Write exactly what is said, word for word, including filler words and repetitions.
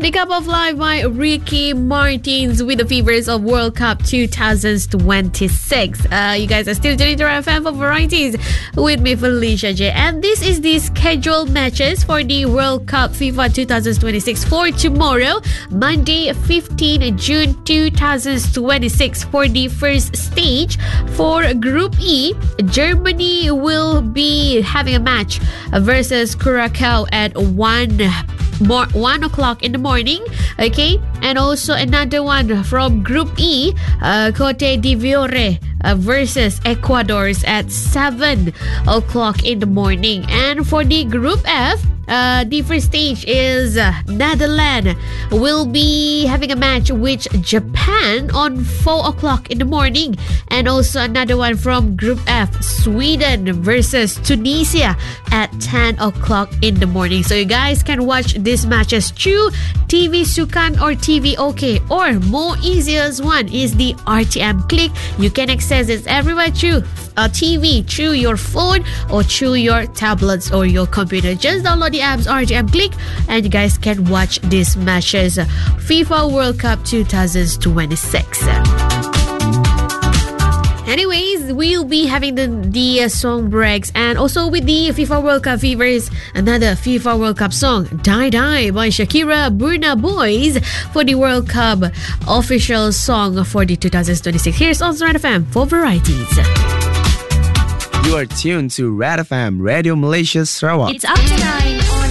The Cup of Life by Ricky Martins with the fevers of World Cup twenty twenty-six. Uh, you guys are still tuning to Red F M for varieties with me, Felicia J. And this is the scheduled matches for the World Cup FIFA twenty twenty-six for tomorrow, Monday, fifteenth of June twenty twenty-six. For the first stage, for Group E, Germany will be having a match versus Curacao at one More, one o'clock in the morning. Okay, and also another one from Group E, uh, Cote d'Ivoire uh, versus Ecuador's at seven o'clock in the morning. And for the Group F, uh, the first stage is uh, Netherlands will be having a match with Japan on four o'clock in the morning. And also another one from Group F, Sweden versus Tunisia at ten o'clock in the morning. So you guys can watch these matches through T V Sukan or T V OK, or more easiest one is the R T M Click. You can access it everywhere through uh, T V, through your phone or through your tablets or your computer. Just download the apps R T M Click and you guys can watch these matches. FIFA World Cup twenty twenty-six. Anyways, we'll be having the, the uh, song breaks, and also with the FIFA World Cup fevers, another FIFA World Cup song, Die Die by Shakira, Burna Boys, for the World Cup official song for the twenty twenty-six. Here's on Red F M for varieties. You are tuned to Red F M, Radio Malaysia Sarawak. It's up to nine.